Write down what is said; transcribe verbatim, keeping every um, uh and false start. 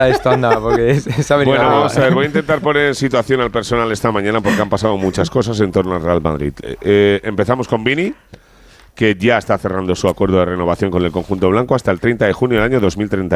Esto anda, porque se ha venido Bueno, arriba. vamos a ver, voy a intentar poner en situación al personal esta mañana porque han pasado muchas cosas en torno al Real Madrid. Eh, empezamos con Vini, que ya está cerrando su acuerdo de renovación con el conjunto blanco hasta el treinta de junio del año dos mil treinta.